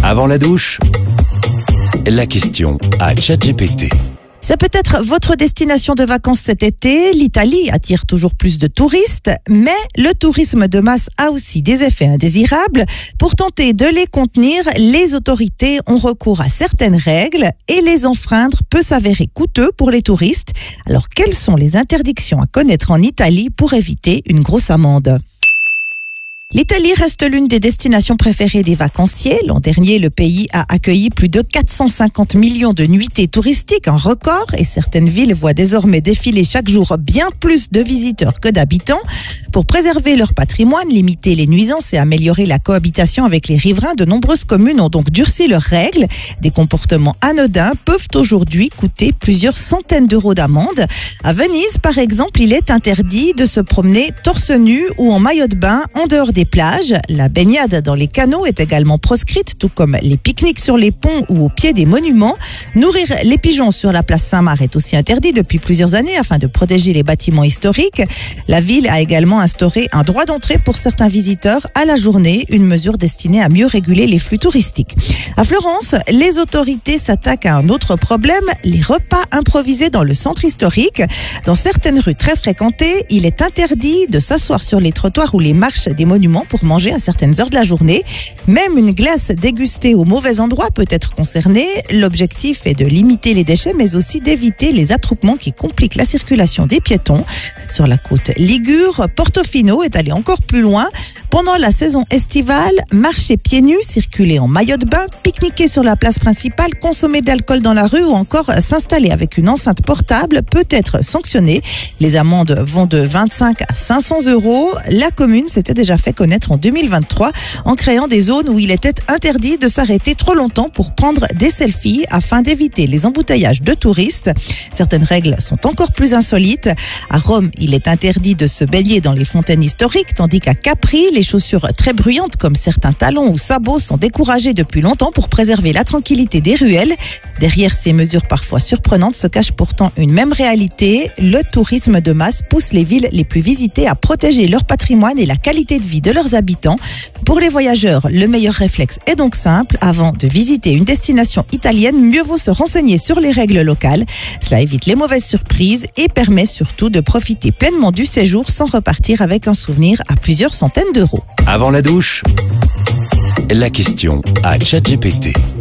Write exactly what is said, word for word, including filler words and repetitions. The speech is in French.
Avant la douche, la question à ChatGPT. C'est peut-être votre destination de vacances cet été. L'Italie attire toujours plus de touristes, mais le tourisme de masse a aussi des effets indésirables. Pour tenter de les contenir, les autorités ont recours à certaines règles et les enfreindre peut s'avérer coûteux pour les touristes. Alors, quelles sont les interdictions à connaître en Italie pour éviter une grosse amende ? L'Italie reste l'une des destinations préférées des vacanciers. L'an dernier, le pays a accueilli plus de quatre cent cinquante millions de nuitées touristiques, un record, et certaines villes voient désormais défiler chaque jour bien plus de visiteurs que d'habitants. Pour préserver leur patrimoine, limiter les nuisances et améliorer la cohabitation avec les riverains, de nombreuses communes ont donc durci leurs règles. Des comportements anodins peuvent aujourd'hui coûter plusieurs centaines d'euros d'amende. À Venise, par exemple, il est interdit de se promener torse nu ou en maillot de bain en dehors des plages. La baignade dans les canaux est également proscrite, tout comme les pique-niques sur les ponts ou au pied des monuments. Nourrir les pigeons sur la place Saint-Marc est aussi interdit depuis plusieurs années afin de protéger les bâtiments historiques. La ville a également instauré un droit d'entrée pour certains visiteurs à la journée, une mesure destinée à mieux réguler les flux touristiques. À Florence, les autorités s'attaquent à un autre problème, les repas improvisés dans le centre historique. Dans certaines rues très fréquentées, il est interdit de s'asseoir sur les trottoirs ou les marches des monuments pour manger à certaines heures de la journée. Même une glace dégustée au mauvais endroit peut être concernée. L'objectif est de limiter les déchets, mais aussi d'éviter les attroupements qui compliquent la circulation des piétons. Sur la côte Ligure, Portofino est allé encore plus loin. Pendant la saison estivale, marcher pieds nus, circuler en maillot de bain, pique-niquer sur la place principale, consommer de l'alcool dans la rue ou encore s'installer avec une enceinte portable peut être sanctionné. Les amendes vont de vingt-cinq à cinq cents euros. La commune s'était déjà fait connaître en deux mille vingt-trois en créant des zones où il était interdit de s'arrêter trop longtemps pour prendre des selfies afin d'éviter les embouteillages de touristes. Certaines règles sont encore plus insolites. À Rome, il est interdit de se baigner dans les fontaines historiques, tandis qu'à Capri, les chaussures très bruyantes comme certains talons ou sabots sont découragées depuis longtemps pour préserver la tranquillité des ruelles. Derrière ces mesures parfois surprenantes se cache pourtant une même réalité. Le tourisme de masse pousse les villes les plus visitées à protéger leur patrimoine et la qualité de vie de leurs habitants. Pour les voyageurs, le meilleur réflexe est donc simple. Avant de visiter une destination italienne, mieux vaut se renseigner sur les règles locales. Cela évite les mauvaises surprises et permet surtout de profiter pleinement du séjour sans repartir avec un souvenir à plusieurs centaines d'euros. Avant la douche, la question à ChatGPT.